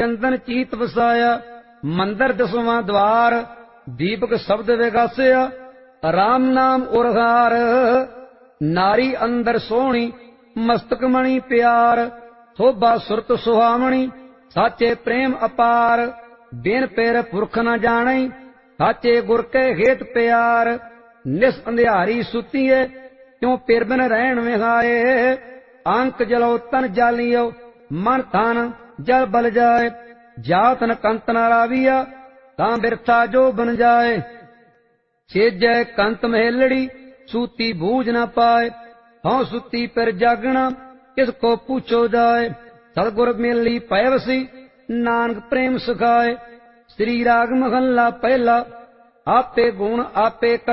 चंदन चीत वसाया। मंदिर 10वां द्वार, दीपक शब्द विगासिया। राम नाम उरहार, नारी अंदर सोहणी, मस्तक मणि प्यार। शोभा सुरत सुहावणी, साचे प्रेम अपार। बिन पेर पुरख न जाने, साचे गुर के हेत प्यार। निस अंधियारी सुतीए, क्यों पिर बिन रहन विहाए। अंक जलो तन जालियो, मन तन जल बल जाए। जात न कंत न राविया, तां बिरथा जो बन जाए। छेजै कंत महेलड़ी, सूती बूझ न पाए। हौं सुती पर जागना, किसको पूछो जाए। सतगुर मिली पैवसी, नानक प्रेम सिखाए। श्री राग महला पहला। आपे गुण आपे